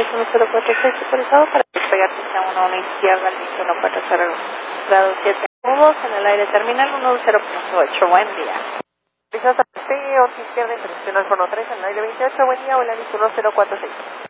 1046 autorizado para despegar pista 11 izquierda al 2140 grado 7 nudos en el aire terminal 10.8. Buen día. Piso 11 izquierda internacional 3 en el aire 28, buen día, hola 1046.